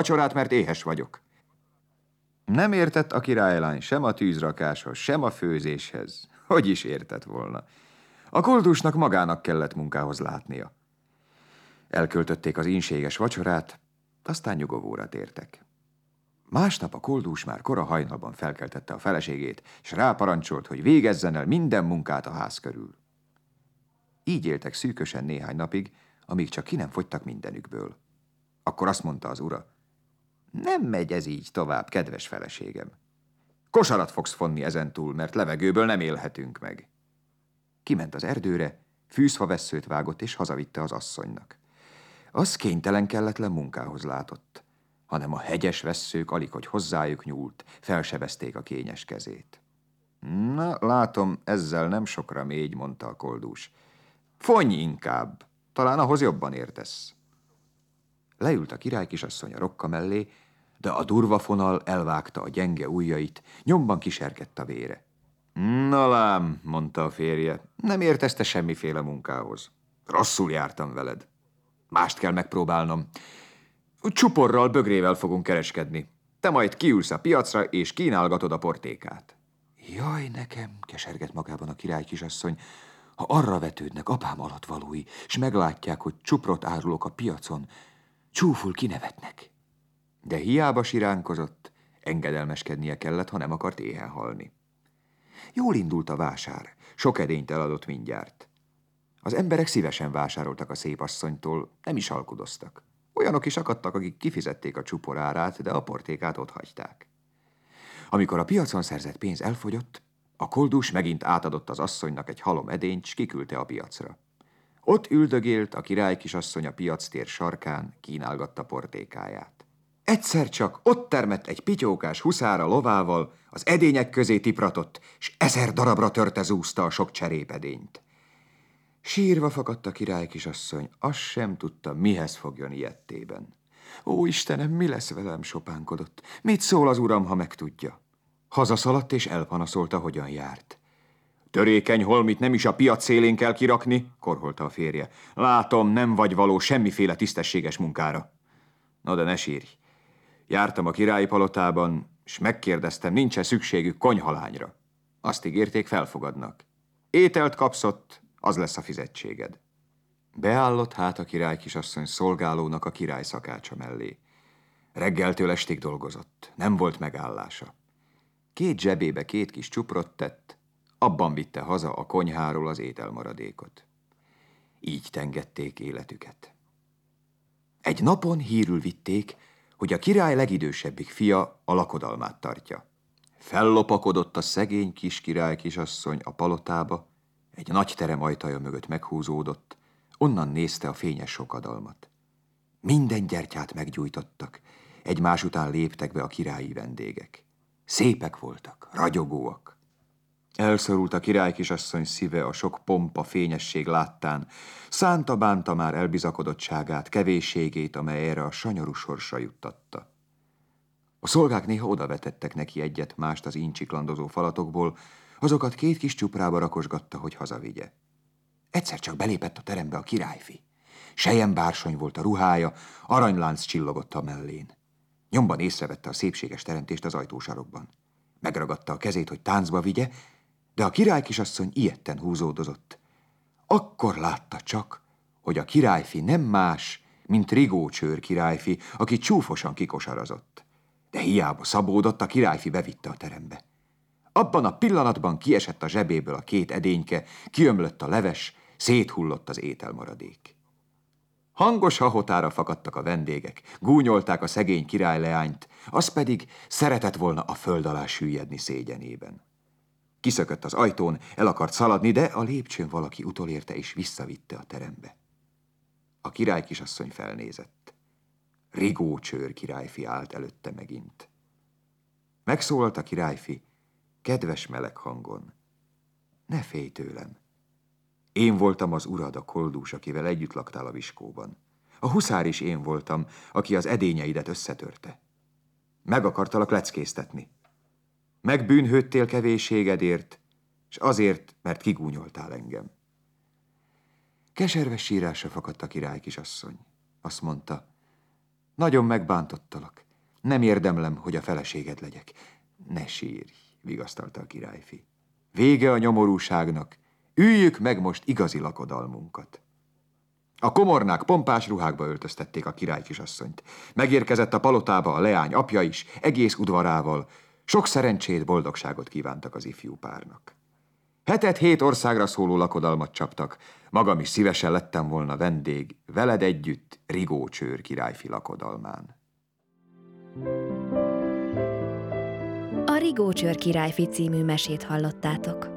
vacsorát, mert éhes vagyok. Nem értett a királylány sem a tűzrakáshoz, sem a főzéshez. Hogy is értett volna? A koldusnak magának kellett munkához látnia. Elköltötték az ínséges vacsorát, aztán nyugovóra tértek. Másnap a koldus már kora hajnalban felkeltette a feleségét, s ráparancsolt, hogy végezzen el minden munkát a ház körül. Így éltek szűkösen néhány napig, amíg csak ki nem fogytak mindenükből. Akkor azt mondta az ura: nem megy ez így tovább, kedves feleségem. Kosarat fogsz fonni ezentúl, mert levegőből nem élhetünk meg. Kiment az erdőre, fűzfavesszőt vágott és hazavitte az asszonynak. Az kénytelen kelletlen munkához látott, hanem a hegyes vesszők alighogy hozzájuk nyúlt, felsebezték a kényes kezét. Na, látom, ezzel nem sokra mégy, mondta a koldus. Fonj inkább, talán ahhoz jobban értesz. Leült a királykisasszony a rokka mellé, de a durva fonal elvágta a gyenge ujjait, nyomban kiserkedt a vére. Na lám, mondta a férje, nem értesz te semmiféle munkához. Rosszul jártam veled. Mást kell megpróbálnom. Csuporral, bögrével fogunk kereskedni. Te majd kiülsz a piacra, és kínálgatod a portékát. Jaj, nekem, kesergett magában a királykisasszony, ha arra vetődnek apám alattvalói, s meglátják, hogy csuprot árulok a piacon, csúful kinevetnek. De hiába siránkozott, engedelmeskednie kellett, ha nem akart éhen halni. Jól indult a vásár, sok edényt eladott mindjárt. Az emberek szívesen vásároltak a szép asszonytól, nem is alkudoztak. Olyanok is akadtak, akik kifizették a csupor árát, de a portékát otthagyták. Amikor a piacon szerzett pénz elfogyott, a koldus megint átadott az asszonynak egy halom edényt, s kiküldte a piacra. Ott üldögélt a királykisasszony a piactér sarkán, kínálgatta portékáját. Egyszer csak ott termett egy pityókás huszára lovával, az edények közé tipratott, s 1000 darabra törte zúzta a sok cserépedényt. Sírva fakadt a királykisasszony, azt sem tudta, mihez fogjon ilyettében. Ó, Istenem, mi lesz velem, sopánkodott. Mit szól az uram, ha megtudja? Hazaszaladt és elpanaszolta, hogyan járt. Törékeny holmit nem is a piac szélén kell kirakni, korholta a férje. Látom, nem vagy való semmiféle tisztességes munkára. No, de ne sírj. Jártam a királyi palotában, s megkérdeztem, nincs-e szükségük konyhalányra. Azt ígérték, felfogadnak. Ételt kapsz ott, az lesz a fizetséged. Beállott hát a királykisasszony szolgálónak a király szakácsa mellé. Reggeltől estig dolgozott, nem volt megállása. 2 zsebébe 2 kis csuprot tett, abban vitte haza a konyháról az ételmaradékot. Így tengették életüket. Egy napon hírül vitték, hogy a király legidősebbik fia a lakodalmát tartja. Fellopakodott a szegény kis királykisasszony a palotába, egy nagy terem ajtaja mögött meghúzódott, onnan nézte a fényes sokadalmat. Minden gyertyát meggyújtottak, egymás után léptek be a királyi vendégek. Szépek voltak, ragyogóak. Elszorult a királykisasszony szíve a sok pompa, fényesség láttán, szánta-bánta már elbizakodottságát, kevésségét, amely erre a sanyarú sorsra juttatta. A szolgák néha odavetettek neki egyet-mást az incsiklandozó falatokból, azokat 2 kis csuprába rakosgatta, hogy hazavigye. Egyszer csak belépett a terembe a királyfi. Selyembársony volt a ruhája, aranylánc csillogott a mellén. Nyomban észrevette a szépséges teremtést az ajtósarokban. Megragadta a kezét, hogy táncba vigye, de a királykisasszony ijedten húzódozott. Akkor látta csak, hogy a királyfi nem más, mint Rigócsőr királyfi, aki csúfosan kikosarazott. De hiába szabódott, a királyfi bevitte a terembe. Abban a pillanatban kiesett a zsebéből a 2 edényke, kiömlött a leves, széthullott az ételmaradék. Hangos hahotára fakadtak a vendégek, gúnyolták a szegény királyleányt, az pedig szeretett volna a föld alá süllyedni szégyenében. Kiszökött az ajtón, el akart szaladni, de a lépcsőn valaki utolérte és visszavitte a terembe. A királykisasszony felnézett. Rigócsőr királyfi állt előtte megint. Megszólalt a királyfi, kedves meleg hangon. Ne félj tőlem. Én voltam az urad, a koldus, akivel együtt laktál a viskóban. A huszár is én voltam, aki az edényeidet összetörte. Meg akartalak leckéztetni. Megbűnhődtél kevésségedért, és azért, mert kigúnyoltál engem. Keserves sírásra fakadt a királykisasszony. Azt mondta, Nagyon megbántottalak. Nem érdemlem, hogy a feleséged legyek. Ne sírj, vigasztalta a királyfi. Vége a nyomorúságnak. Üljük meg most igazi lakodalmunkat. A komornák pompás ruhákba öltöztették a király kisasszonyt. Megérkezett a palotába a leány apja is, egész udvarával. Sok szerencsét, boldogságot kívántak az ifjú párnak. 7 országra szóló lakodalmat csaptak. Magam is szívesen lettem volna vendég, veled együtt Rigócsőr királyfi lakodalmán. A Rigócsőr királyfi című mesét hallottátok.